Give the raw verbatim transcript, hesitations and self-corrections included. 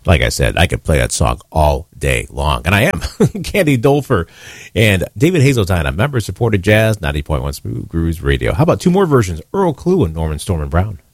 like I said, I could play that song all day long, and I am. Candy Dulfer and David Hazeltine on member-supported jazz, ninety point one Smooth Grooves Radio. How about two more versions? Earl Klugh and Norman Storm and Brown.